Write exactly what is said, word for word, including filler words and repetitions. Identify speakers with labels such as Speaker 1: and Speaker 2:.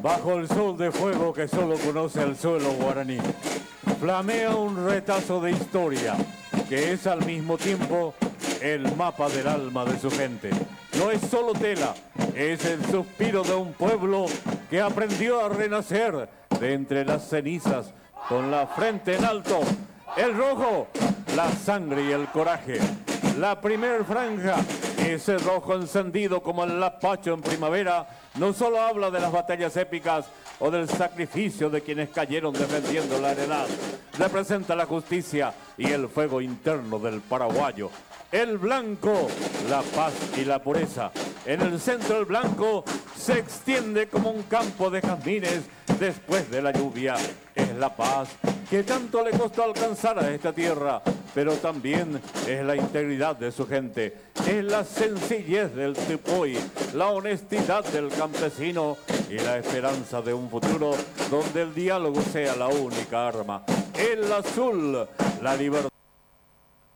Speaker 1: Bajo el sol de fuego que solo conoce el suelo guaraní, flamea un retazo de historia que es al mismo tiempo el mapa del alma de su gente. No es solo tela, es el suspiro de un pueblo que aprendió a renacer de entre las cenizas con la frente en alto. El rojo, la sangre y el coraje. La primer franja, ese rojo encendido como el lapacho en primavera, no solo habla de las batallas épicas o del sacrificio de quienes cayeron defendiendo la heredad. Representa la justicia y el fuego interno del paraguayo. El blanco, la paz y la pureza. En el centro del blanco se extiende como un campo de jazmines después de la lluvia. Es la paz que tanto le costó alcanzar a esta tierra, pero también es la integridad de su gente, es la sencillez del tipoy, la honestidad del campesino y la esperanza de un futuro donde el diálogo sea la única arma. El azul, la libertad.